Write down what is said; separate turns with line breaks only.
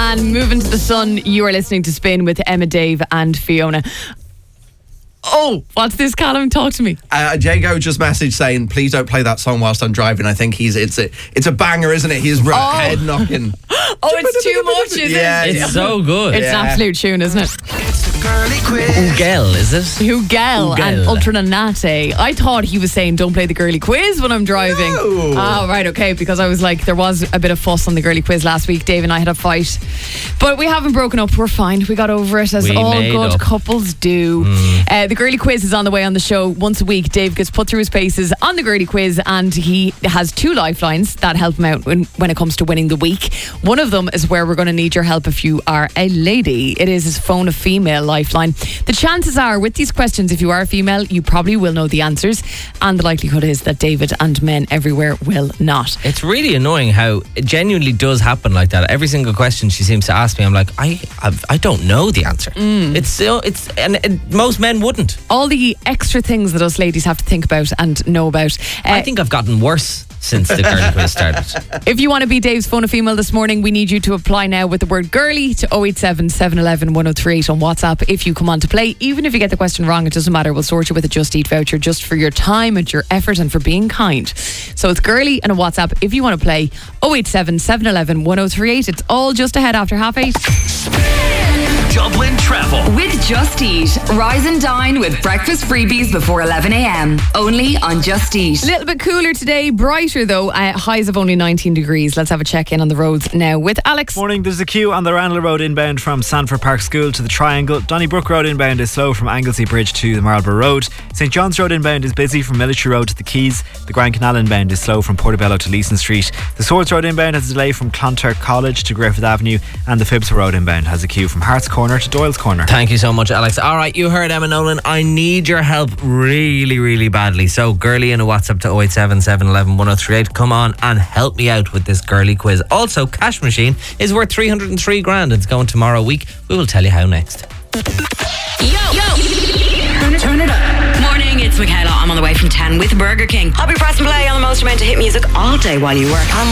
And moving to the sun, you are listening to Spin with Emma, Dave and Fiona. Oh, what's this, Callum? Talk to me.
Jago just messaged saying, please don't play that song whilst I'm driving. I think it's a banger, isn't it? He's head knocking.
Oh, it's too much, isn't it?
It's so good.
It's an absolute tune, isn't it?
Ugel, is it?
Ugel and Ultranate. I thought he was saying don't play the girly quiz when I'm driving.
No.
Oh, right, okay, because I was like, there was a bit of fuss on the girly quiz last week. Dave and I had a fight, but we haven't broken up. We're fine. We got over it, as all good couples do. The girly quiz is on the way on the show once a week. Dave gets put through his paces on the girly quiz, and he has 2 lifelines that help him out when it comes to winning the week. One of them is where we're going to need your help if you are a lady. It is his phone a female lifeline. The chances are with these questions, if you are a female, you probably will know the answers, and the likelihood is that David and men everywhere will not.
It's really annoying how it genuinely does happen like that. Every single question she seems to ask me, I'm like, I don't know the answer. And most men wouldn't.
All the extra things that us ladies have to think about and know about.
I think I've gotten worse since the girly quiz started.
If you want to be Dave's phone a female this morning, we need you to apply now with the word girly to 087 711 1038 on WhatsApp. If you come on to play, even if you get the question wrong, it doesn't matter. We'll sort you with a Just Eat voucher just for your time and your effort and for being kind. So it's girly and a WhatsApp if you want to play. 087 711 1038. It's all just ahead after 8:30.
Dublin Travel
with Just Eat. Rise and dine with breakfast freebies before 11 a.m. Only on Just Eat.
A little bit cooler today, brighter though. Highs of only 19 degrees. Let's have a check in on the roads now with Alex.
Morning. There's a queue on the Randall Road inbound from Sanford Park School to the Triangle. Donnybrook Road inbound is slow from Anglesey Bridge to the Marlborough Road. St John's Road inbound is busy from Military Road to the Quays. The Grand Canal inbound is slow from Portobello to Leeson Street. The Swords Road inbound has a delay from Clontarf College to Griffith Avenue, and the Phibsborough Road inbound has a queue from Hart's Corner to Doyle's Corner.
Thank you so much, Alex. Alright, you heard Emma Nolan. I need your help really, really badly. So girly in a WhatsApp to 087 711 1038. Come on and help me out with this girly quiz. Also, Cash Machine is worth 303 grand. It's going tomorrow week. We will tell you how next.
Turn it up. Morning, it's Michaela. I'm on the way from 10 with Burger King. I'll be pressing play on the most amount of hit music all day while you work.